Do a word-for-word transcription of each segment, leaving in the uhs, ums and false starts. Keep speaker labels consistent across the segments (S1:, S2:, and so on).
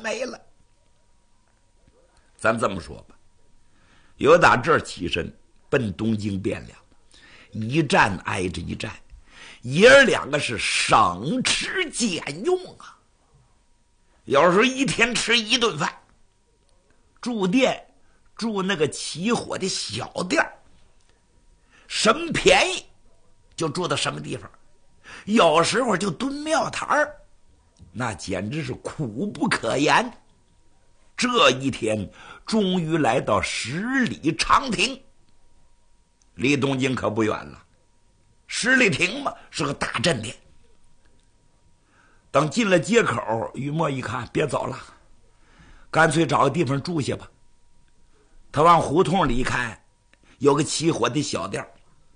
S1: 没了。咱这么说吧，由打这儿起身奔东京汴梁，一站挨着一站，爷儿两个是省吃俭用啊。有时候一天吃一顿饭，住店住那个起火的小店，什么便宜就住到什么地方，有时候就蹲庙台儿，那简直是苦不可言。这一天终于来到十里长亭，离东京可不远了。十里亭嘛，是个大镇店。等进了街口，于墨一看，别走了，干脆找个地方住下吧。他往胡同里一看，有个起火的小店，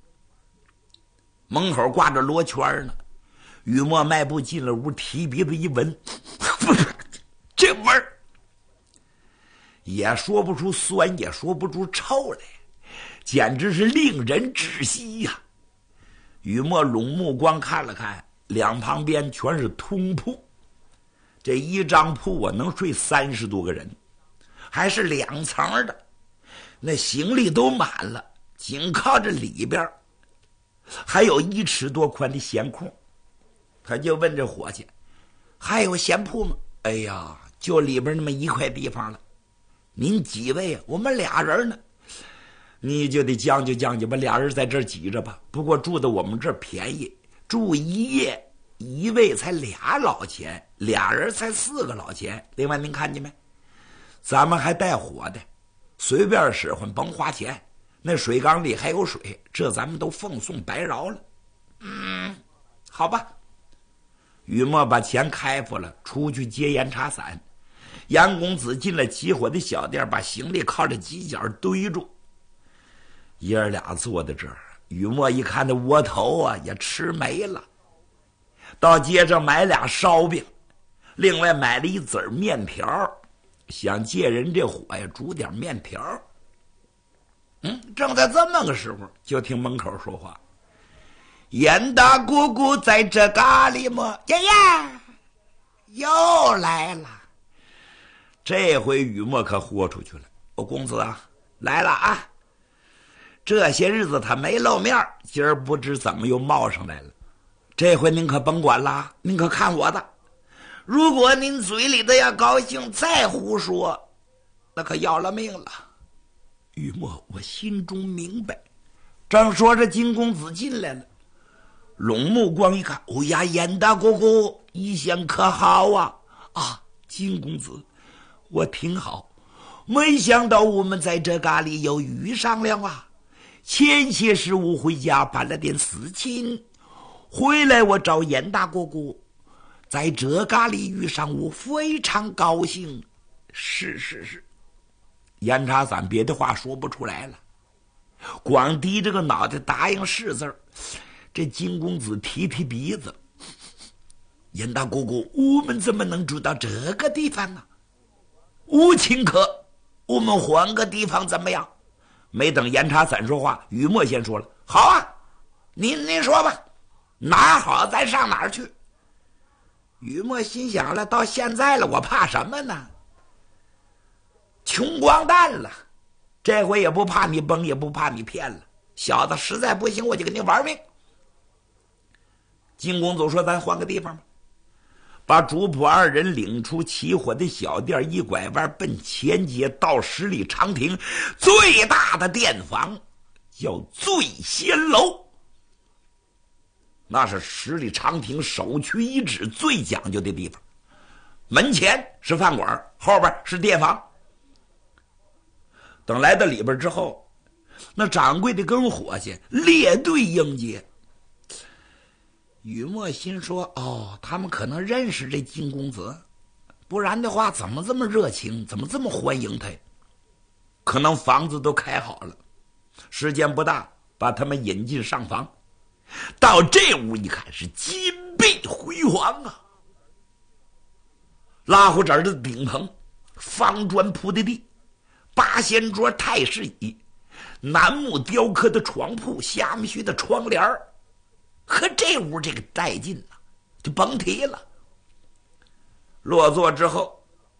S1: 门口挂着罗圈呢。于墨迈步进了屋，提鼻子一闻，这味儿也说不出酸，也说不出臭来，简直是令人窒息呀、啊！于墨拢目光看了看，两旁边全是通铺，这一张铺啊能睡三十多个人，还是两层的，那行李都满了，紧靠着里边还有一尺多宽的闲空。他就问这伙计，还有闲铺吗？哎呀，就里边那么一块地方了。您几位啊？我们俩人呢。你就得将就将就吧，俩人在这儿挤着吧。不过住的我们这儿便宜，住一夜一位才俩老钱，俩人才四个老钱。另外您看见没，咱们还带火的，随便使唤甭花钱，那水缸里还有水，这咱们都奉送白饶了。嗯，好吧。于墨把钱开付了，出去接盐茶伞。杨公子进了起火的小店，把行李靠着犄角堆住。爷儿俩坐在这儿，于墨一看这窝头啊也吃没了，到街上买俩烧饼，另外买了一子儿面条，想借人这火呀煮点面条。嗯，正在这么个时候，就听门口说话：“严大姑姑在这嘎里吗？”爷爷又来了。这回雨墨可豁出去了：“我公子啊，来了啊！这些日子他没露面，今儿不知怎么又冒上来了。这回您可甭管了，您可看我的。如果您嘴里的要高兴，再胡说，那可要了命了。”雨墨，我心中明白。正说着，金公子进来了，拢目光一看，哦呀，严大姑姑一向可好啊？啊，金公子，我挺好，没想到我们在这嘎里又遇上了啊！前些时我回家办了点事情，回来我找严大姑姑，在这嘎里遇上我，非常高兴。是是是，严茶伞别的话说不出来了，光低着个脑袋答应是字儿。这金公子提提鼻子，严大姑姑，我们怎么能住到这个地方呢？无情可，我们换个地方怎么样？没等严茶伞说话，雨墨先说了：“好啊，您您说吧，哪儿好咱上哪儿去。”雨墨心想了，到现在了，我怕什么呢？穷光蛋了，这回也不怕你崩，也不怕你骗了。小子实在不行，我就跟你玩命。金公子说：“咱换个地方吧。”把主仆二人领出起火的小店，一拐弯奔前街，到十里长亭最大的店房，叫醉仙楼。那是十里长亭首屈一指最讲究的地方，门前是饭馆，后边是店房。等来到里边之后，那掌柜的跟伙计列队迎接。雨墨心说：“哦，他们可能认识这金公子，不然的话怎么这么热情，怎么这么欢迎他？可能房子都开好了。”时间不大，把他们引进上房。到这屋一看，是金碧辉煌啊！拉胡纸的顶棚，方砖铺的地，八仙桌、太师椅，楠木雕刻的床铺，虾米须的窗帘儿。和这屋这个带劲啊，就甭提了。落座之后，